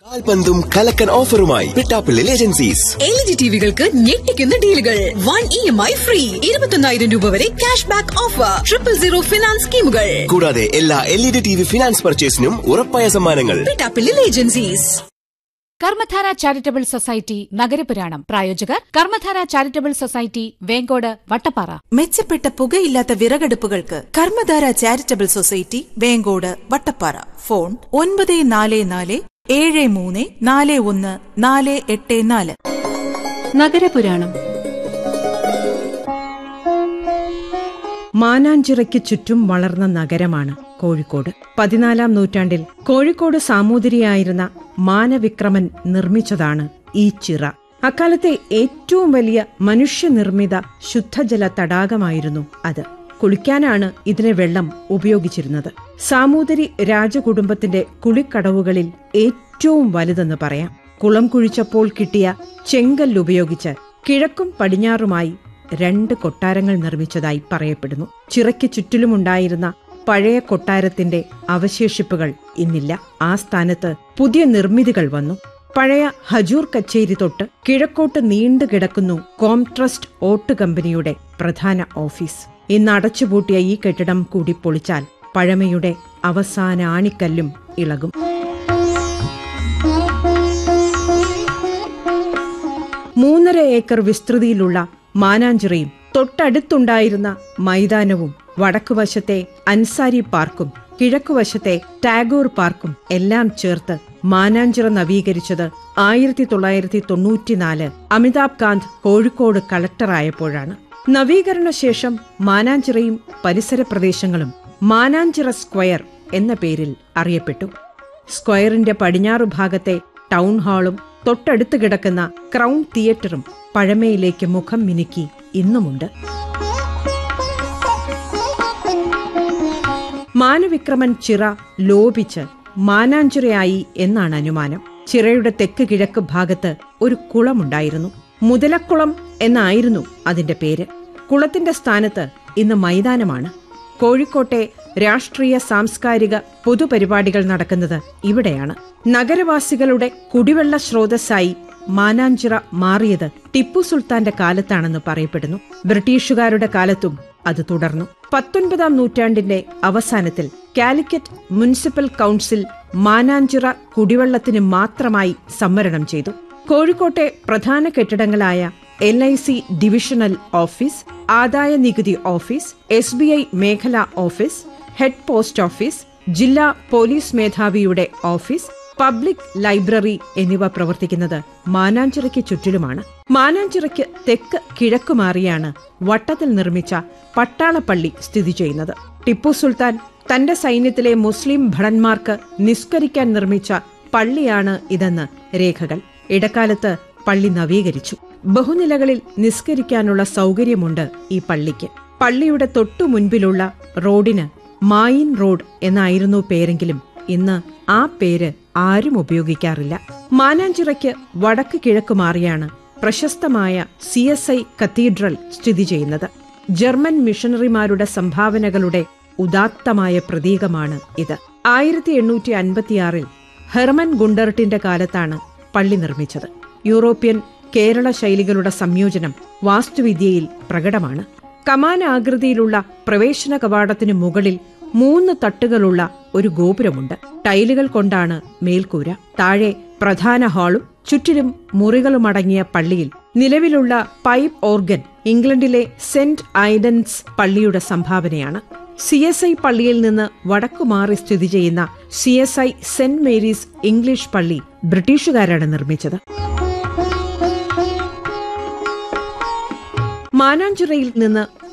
കാൽപന്തും കലക്കൻ ഓഫറുമായി Pittappillil agencies. LED ടിവികൾക്ക് ഞെട്ടിക്കുന്ന ഡീലുകൾ. 1 EMI free, 21,000 രൂപ വരെ ക്യാഷ് ബാക്ക് ഓഫർ, 000 ഫിനാൻസ് സ്കീമുകൾ. കൂടാതെ എല്ലാ LED TV ഫിനാൻസ് പർച്ചേസിനും ഉറപ്പായ സമ്മാനങ്ങൾ. Pittappillil agencies. Karmadhara charitable society നഗരപുരാണം. പ്രായോജകർ കർമ്മധാര ചാരിറ്റബിൾ സൊസൈറ്റി, വേങ്കോട്, വട്ടപ്പാറ. മെച്ചപ്പെട്ട പുകയില്ലാത്ത വിറകടുപ്പുകൾക്ക് Karmadhara charitable society, Vengode, Vattappara. Phone 9443414484. നഗരപുരാണം. മാനാഞ്ചിറയ്ക്ക് ചുറ്റും വളർന്ന നഗരമാണ് കോഴിക്കോട്. 14-ാം നൂറ്റാണ്ടിൽ കോഴിക്കോട് സാമൂതിരിയായിരുന്ന മാനവിക്രമൻ നിർമ്മിച്ചതാണ് ഈ ചിറ. അക്കാലത്തെ ഏറ്റവും വലിയ മനുഷ്യനിർമ്മിത ശുദ്ധജല തടാകമായിരുന്നു അത്. കുളിക്കാനാണ് ഇതിലെ വെള്ളം ഉപയോഗിച്ചിരുന്നത്. സാമൂതിരി രാജകുടുംബത്തിന്റെ കുളിക്കടവുകളിൽ ഏറ്റവും വലുതെന്ന് പറയാം. കുളം കുഴിച്ചപ്പോൾ കിട്ടിയ ചെങ്കല്ലുപയോഗിച്ച് കിഴക്കും പടിഞ്ഞാറുമായി 2 കൊട്ടാരങ്ങൾ നിർമ്മിച്ചതായി പറയപ്പെടുന്നു. ചിറയ്ക്ക് ചുറ്റിലുമുണ്ടായിരുന്ന പഴയ കൊട്ടാരത്തിന്റെ അവശേഷിപ്പുകൾ ഇന്നില്ല. ആ സ്ഥാനത്ത് പുതിയ നിർമ്മിതികൾ വന്നു. പഴയ ഹജൂർ കച്ചേരി തൊട്ട് കിഴക്കോട്ട് നീണ്ടുകിടക്കുന്നു കോംട്രസ്റ്റ് ഓട്ട് കമ്പനിയുടെ പ്രധാന ഓഫീസ്. ഇന്ന് അടച്ചുപൂട്ടിയ ഈ കെട്ടിടം കൂടി പൊളിച്ചാൽ പഴമയുടെ അവസാന ആണിക്കല്ലും ഇളകും. 3.5 ഏക്കർ വിസ്തൃതിയിലുള്ള മാനാഞ്ചിറയും തൊട്ടടുത്തുണ്ടായിരുന്ന മൈതാനവും വടക്കുവശത്തെ അൻസാരി പാർക്കും കിഴക്കുവശത്തെ ടാഗോർ പാർക്കും എല്ലാം ചേർത്ത് മാനാഞ്ചിറ നവീകരിച്ചത് 1994 അമിതാഭ് കാന്ത് കോഴിക്കോട് കളക്ടറായപ്പോഴാണ്. നവീകരണ ശേഷം മാനാഞ്ചിറയും പരിസര പ്രദേശങ്ങളും മാനാഞ്ചിറ സ്ക്വയർ എന്ന പേരിൽ അറിയപ്പെട്ടു. സ്ക്വയറിന്റെ പടിഞ്ഞാറു ഭാഗത്തെ ടൗൺ ഹാളും തൊട്ടടുത്ത് കിടക്കുന്ന ക്രൗൺ തിയേറ്ററും പഴമയിലേക്ക് മുഖം മിനുക്കി ഇന്നുമുണ്ട്. മാനവിക്രമൻ ചിറ ലോപിച്ച് മാനാഞ്ചിറയായി എന്നാണ് അനുമാനം. ചിറയുടെ തെക്ക് കിഴക്ക് ഭാഗത്ത് ഒരു കുളമുണ്ടായിരുന്നു. മുതലക്കുളം എന്നായിരുന്നു അതിന്റെ പേര്. കുളത്തിന്റെ സ്ഥാനത്ത് ഇന്ന് മൈതാനമാണ്. കോഴിക്കോട്ടെ രാഷ്ട്രീയ സാംസ്കാരിക പൊതുപരിപാടികൾ നടക്കുന്നത് ഇവിടെയാണ്. നഗരവാസികളുടെ കുടിവെള്ള സ്രോതസ്സായി മാനാഞ്ചിറ മാറിയത് ടിപ്പു സുൽത്താന്റെ കാലത്താണെന്ന് പറയപ്പെടുന്നു. ബ്രിട്ടീഷുകാരുടെ കാലത്തും അത് തുടർന്നു. 19-ാം നൂറ്റാണ്ടിന്റെ അവസാനത്തിൽ കാലിക്കറ്റ് മുനിസിപ്പൽ കൌൺസിൽ മാനാഞ്ചിറ കുടിവെള്ളത്തിന് മാത്രമായി സംവരണം ചെയ്തു. കോഴിക്കോട്ടെ പ്രധാന കെട്ടിടങ്ങളായ LIC ഡിവിഷണൽ ഓഫീസ്, ആദായ നികുതി ഓഫീസ്, SBI മേഖലാ ഓഫീസ്, ഹെഡ് പോസ്റ്റ് ഓഫീസ്, ജില്ലാ പോലീസ് മേധാവിയുടെ ഓഫീസ്, പബ്ലിക് ലൈബ്രറി എന്നിവ പ്രവർത്തിക്കുന്നത് മാനാഞ്ചിറയ്ക്ക് ചുറ്റിലുമാണ്. മാനാഞ്ചിറയ്ക്ക് തെക്ക് കിഴക്കുമാറിയാണ് വട്ടത്തിൽ നിർമ്മിച്ച പട്ടാളപ്പള്ളി സ്ഥിതി ചെയ്യുന്നത്. ടിപ്പു സുൽത്താൻ തന്റെ സൈന്യത്തിലെ മുസ്ലിം ഭടന്മാർക്ക് നിസ്കരിക്കാൻ നിർമ്മിച്ച പള്ളിയാണ് ഇതെന്ന് രേഖകൾ. ഇടക്കാലത്ത് പള്ളി നവീകരിച്ചു. ബഹുനിലകളിൽ നിസ്കരിക്കാനുള്ള സൗകര്യമുണ്ട് ഈ പള്ളിക്ക്. പള്ളിയുടെ തൊട്ടു മുൻപിലുള്ള റോഡിന് മായിൻ റോഡ് എന്നായിരുന്നു പേരെങ്കിലും ഇന്ന് ആ പേര് ആരും ഉപയോഗിക്കാറില്ല. മാനാഞ്ചിറയ്ക്ക് വടക്ക് കിഴക്ക് മാറിയാണ് പ്രശസ്തമായ CSI കത്തീഡ്രൽ സ്ഥിതി ചെയ്യുന്നത്. ജർമ്മൻ മിഷണറിമാരുടെ സംഭാവനകളുടെ ഉദാത്തമായ പ്രതീകമാണ് ഇത്. 1856 ഹെർമൻ ഗുണ്ടർട്ടിന്റെ കാലത്താണ് പള്ളി നിർമ്മിച്ചത്. യൂറോപ്യൻ കേരള ശൈലികളുടെ സംയോജനം വാസ്തുവിദ്യയിൽ പ്രകടമാണ്. കമാനാകൃതിയിലുള്ള പ്രവേശന കവാടത്തിനു മുകളിൽ 3 തട്ടുകളുള്ള ഒരു ഗോപുരമുണ്ട്. ടൈലുകൾ കൊണ്ടാണ് മേൽക്കൂര. താഴെ പ്രധാന ഹാളും ചുറ്റിലും മുറികളുമടങ്ങിയ പള്ളിയിൽ നിലവിലുള്ള പൈപ്പ് ഓർഗൻ ഇംഗ്ലണ്ടിലെ സെന്റ് ഐഡൻസ് പള്ളിയുടെ സംഭാവനയാണ്. CSI പള്ളിയിൽ നിന്ന് വടക്കുമാറി സ്ഥിതി ചെയ്യുന്ന CSI സെന്റ് മേരീസ് ഇംഗ്ലീഷ് പള്ളി ബ്രിട്ടീഷുകാരാണ് നിർമ്മിച്ചത്. മാനാഞ്ചിറയിൽ നിന്ന്